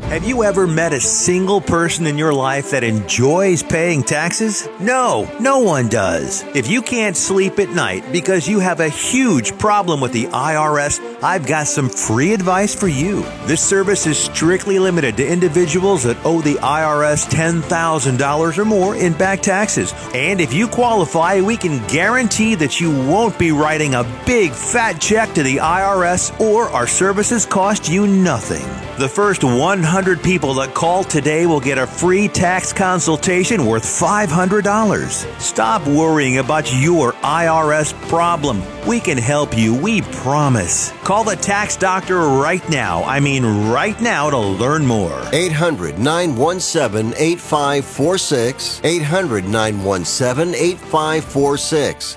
Have you ever met a single person in your life that enjoys paying taxes? No one does. If you can't sleep at night because you have a huge problem with the IRS, I've got some free advice for you. This service is strictly limited to individuals that owe the IRS $10,000 or more in back taxes. And if you qualify, we can guarantee that you won't be writing a big fat check to the IRS, or our services cost you nothing. The first 100 people that call today will get a free tax consultation worth $500. Stop worrying about your IRS problem. We can help you, we promise. Call the tax doctor right now. I mean right now to learn more. 800-917-8546. 800-917-8546.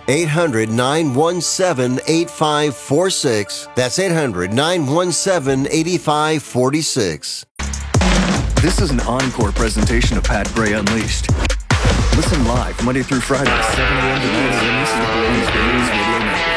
800-917-8546. That's 800-917-8546. This is an encore presentation of Pat Gray Unleashed. Listen live Monday through Friday, 7 a.m. to 9 a.m. Eastern on the Blaze Radio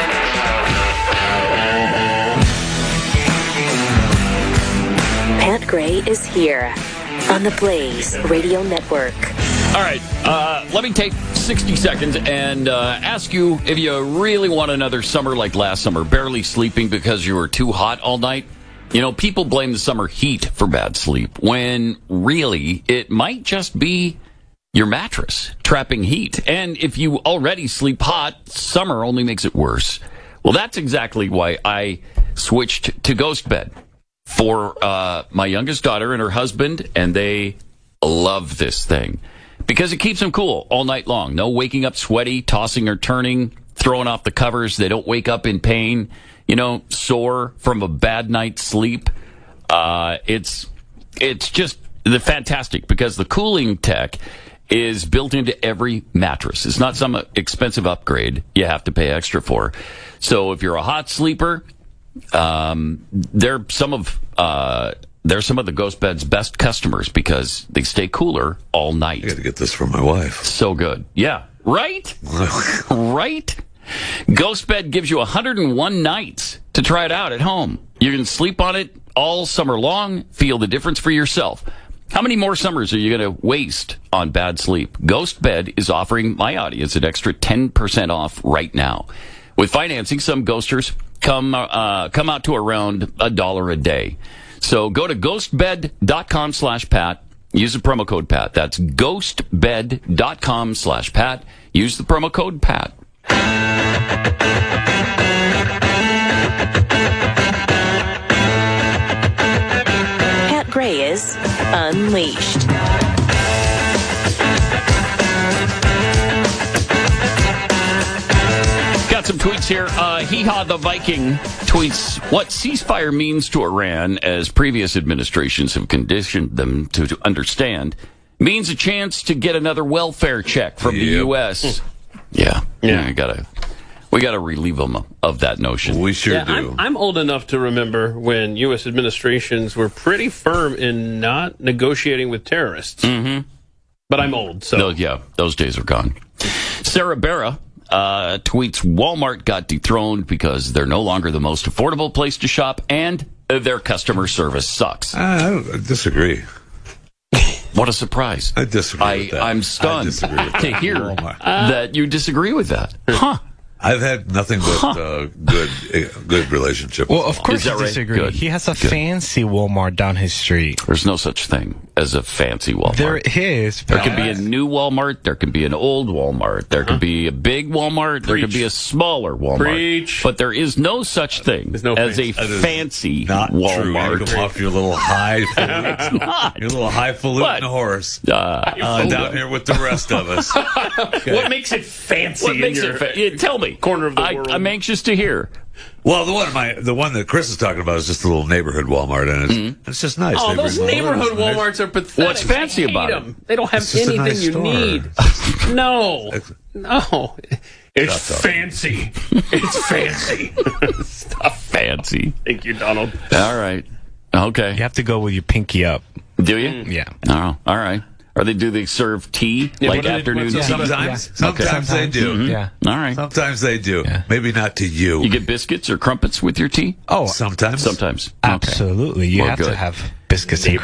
Network. Pat Gray is here on the Blaze Radio Network. All right, let me take 60 seconds and ask you if you really want another summer like last summer, barely sleeping because you were too hot all night. You know, people blame the summer heat for bad sleep, when really it might just be your mattress trapping heat. And if you already sleep hot, summer only makes it worse. Well, that's exactly why I switched to Ghost Bed for my youngest daughter and her husband, and they love this thing because it keeps them cool all night long. No waking up sweaty, tossing or turning, throwing off the covers. They don't wake up in pain, sore from a bad night's sleep. It's just fantastic because the cooling tech is built into every mattress. It's not some expensive upgrade you have to pay extra for. So if you're a hot sleeper, they're some of the Ghost Bed's best customers because they stay cooler all night. I got to get this for my wife. So good. Yeah. Right? Right? Ghost Bed gives you 101 nights to try it out at home. You can sleep on it all summer long, feel the difference for yourself. How many more summers are you going to waste on bad sleep? Ghost Bed is offering my audience an extra 10% off right now. With financing, some ghosters come out to around $1 a day. So go to ghostbed.com/Pat. Use the promo code Pat. That's ghostbed.com/Pat. Use the promo code Pat. Pat Gray is Unleashed. Got some tweets here. Hee Haw the Viking tweets, what ceasefire means to Iran, as previous administrations have conditioned them to understand, means a chance to get another welfare check from the U.S. Yeah. We gotta relieve them of that notion. We sure do. I'm old enough to remember when U.S. administrations were pretty firm in not negotiating with terrorists. Mm-hmm. But I'm old, so... Those days are gone. Sarah Barra tweets, Walmart got dethroned because they're no longer the most affordable place to shop, and their customer service sucks. I disagree. What a surprise. I disagree with that. I'm stunned to hear that you disagree with that. Huh. I've had nothing but good relationship. Well, of course you right? disagree. Good. He has a fancy Walmart down his street. There's no such thing as a fancy Walmart. There is. There can be a new Walmart. There can be an old Walmart. There can be a big Walmart. There can be a smaller Walmart. Preach. But there is no such thing as a fancy not Walmart. True. You come off your little highfalutin, your little highfalutin horse down here with the rest of us. Okay. What makes it fancy? What makes it fancy? Tell me. Corner of the world. I'm anxious to hear. Well, the one that Chris is talking about is just a little neighborhood Walmart, and it's just nice. Oh, those neighborhood Walmarts are pathetic. What's fancy about them? They don't have anything nice you store. need. No. It's fancy. It's fancy. Stop fancy. Thank you, Donald. All right. Okay. You have to go with your pinky up. Do you? Yeah. Oh, all right. Do they serve tea, like afternoon tea? Sometimes they do. Mm-hmm. Yeah. All right. Sometimes they do. Yeah. Maybe not to you. You get biscuits or crumpets with your tea? Oh, sometimes. Sometimes. Absolutely. You have to have biscuits and